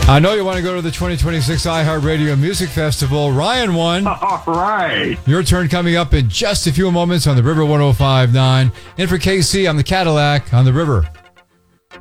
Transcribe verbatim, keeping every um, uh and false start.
I know you want to go to the twenty twenty-six iHeartRadio Music Festival. Ryan won. All right. Your turn coming up in just a few moments on the River one oh five point nine. And for K C, I'm the Cadillac on the River.